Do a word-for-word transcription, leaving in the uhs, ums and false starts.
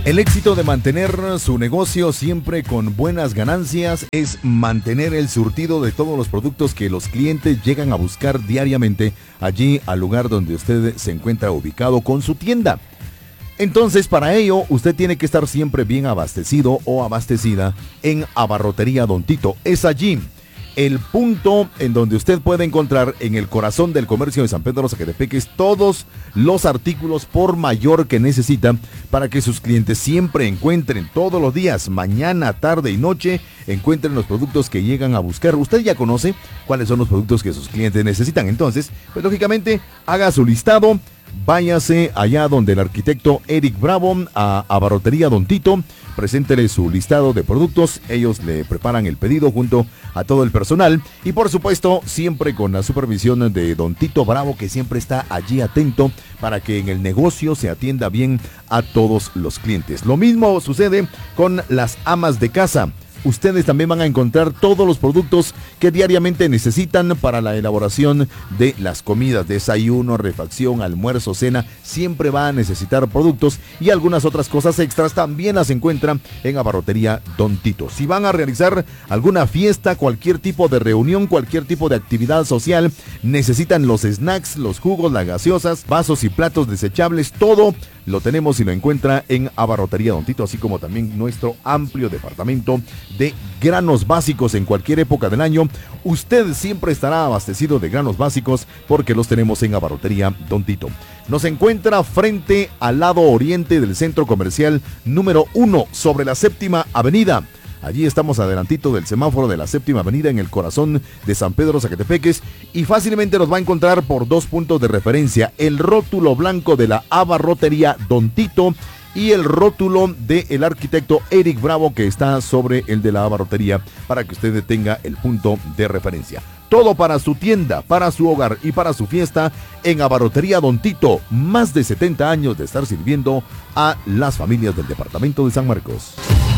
El éxito de mantener su negocio siempre con buenas ganancias es mantener el surtido de todos los productos que los clientes llegan a buscar diariamente allí al lugar donde usted se encuentra ubicado con su tienda. Entonces, para ello, usted tiene que estar siempre bien abastecido o abastecida en Abarrotería Don Tito. Es allí el punto en donde usted puede encontrar en el corazón del comercio de San Pedro Zacatepeques todos los artículos por mayor que necesitan para que sus clientes siempre encuentren todos los días, mañana, tarde y noche, encuentren los productos que llegan a buscar. Usted ya conoce cuáles son los productos que sus clientes necesitan. Entonces, pues lógicamente, haga su listado. Váyase allá donde el arquitecto Eric Bravo, a Abarrotería Don Tito, preséntele su listado de productos, ellos le preparan el pedido junto a todo el personal y por supuesto siempre con la supervisión de Don Tito Bravo, que siempre está allí atento para que en el negocio se atienda bien a todos los clientes. Lo mismo sucede con las amas de casa. Ustedes también van a encontrar todos los productos que diariamente necesitan para la elaboración de las comidas, desayuno, refacción, almuerzo, cena. Siempre va a necesitar productos y algunas otras cosas extras también las encuentran en Abarrotería Don Tito. Si van a realizar alguna fiesta, cualquier tipo de reunión, cualquier tipo de actividad social, necesitan los snacks, los jugos, las gaseosas, vasos y platos desechables, todo lo tenemos y lo encuentra en Abarrotería Don Tito, así como también nuestro amplio departamento de granos básicos en cualquier época del año. Usted siempre estará abastecido de granos básicos porque los tenemos en Abarrotería Don Tito. Nos encuentra frente al lado oriente del centro comercial número uno sobre la Séptima Avenida. Allí estamos adelantito del semáforo de la Séptima Avenida en el corazón de San Pedro Zacatepeques y fácilmente nos va a encontrar por dos puntos de referencia: el rótulo blanco de la Abarrotería Don Tito y el rótulo del arquitecto Eric Bravo, que está sobre el de la Abarrotería, para que usted tenga el punto de referencia. Todo para su tienda, para su hogar y para su fiesta en Abarrotería Don Tito. Más de setenta años de estar sirviendo a las familias del departamento de San Marcos.